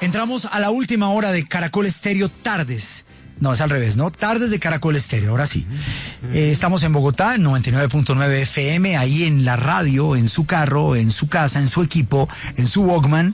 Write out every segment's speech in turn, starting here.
Entramos a la última hora de Caracol Estéreo Tardes. No, es al revés, ¿no? Tardes de Caracol Estéreo, ahora sí. Estamos en Bogotá, en 99.9 FM, ahí en la radio, en su carro, en su casa, en su equipo, en su Walkman.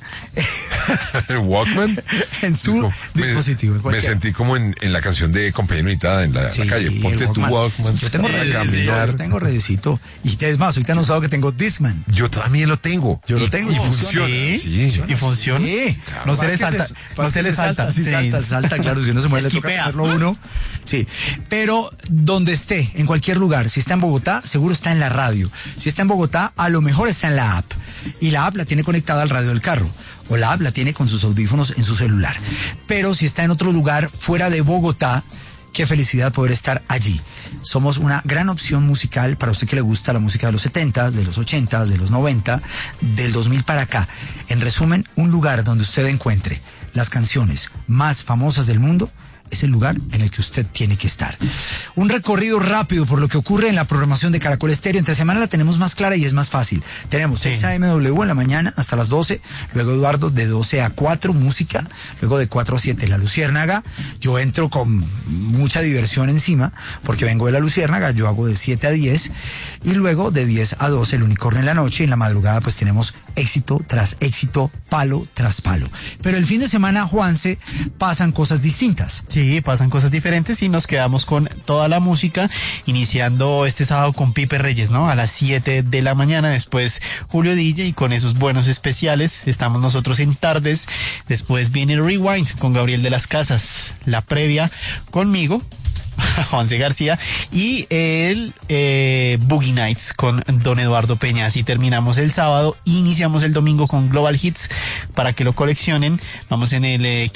¿El Walkman? En su dispositivo. Me sentí como en la canción de Compañía Limitada en la calle. Ponte tu Walkman. Yo tengo redecito. Y es más, ahorita no sabgo que tengo Discman. Yo también lo tengo. Yo lo tengo. Y funciona. Sí. ¿Y funciona? Sí. Claro. No se le salta. No se le salta. Sí, salta, claro. Si uno se muere, le toca hacerlo uno. Sí. Pero donde esté, en cualquier lugar, si está en Bogotá, seguro está en la radio. Si está en Bogotá, a lo mejor está en la app. Y la app la tiene conectada al radio del carro. O la app la tiene con sus audífonos en su celular. Pero si está en otro lugar fuera de Bogotá, qué felicidad poder estar allí. Somos una gran opción musical para usted que le gusta la música de los 70s, de los 80s, de los 90, del 2000 para acá. En resumen, un lugar donde usted encuentre las canciones más famosas del mundo es el lugar en el que usted tiene que estar. Un recorrido rápido por lo que ocurre en la programación de Caracol Estéreo. Entre semana la tenemos más clara y es más fácil. Tenemos 6 AMW en la mañana hasta las 12, luego Eduardo de 12 a 4, música, luego de 4 a 7 La Luciérnaga. Yo entro con mucha diversión encima, porque vengo de La Luciérnaga, yo hago de 7 a 10, y luego de 10 a 12 El Unicornio en la noche, y en la madrugada pues tenemos éxito tras éxito, palo tras palo. Pero el fin de semana, Juanse, pasan cosas distintas. Sí, pasan cosas diferentes y nos quedamos con toda la música, iniciando este sábado con Pipe Reyes, ¿no? A las 7 de la mañana, después Julio DJ, y con esos buenos especiales estamos nosotros en Tardes. Después viene el Rewind con Gabriel de las Casas, la previa conmigo, Juanse García, y el Boogie Nights con Don Eduardo Peña. Así terminamos el sábado, iniciamos el domingo con Global Hits para que lo coleccionen. Vamos en el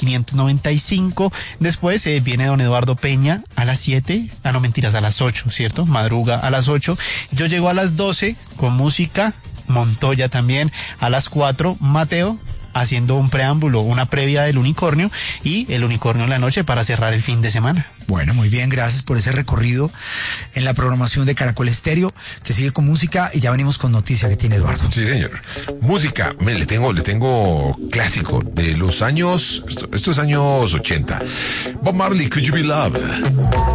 595. Después viene Don Eduardo Peña a las 7, no mentiras, a las 8, ¿cierto? Madruga a las 8. Yo llego a las 12 con música, Montoya también a las 4, Mateo haciendo un preámbulo, una previa del Unicornio, y el Unicornio en la noche para cerrar el fin de semana. Bueno, muy bien, gracias por ese recorrido en la programación de Caracol Estéreo, que sigue con música, y ya venimos con noticia que tiene Eduardo. Sí, señor. Música, le tengo clásico de los años, estos años 80. Bob Marley, Could You Be Love?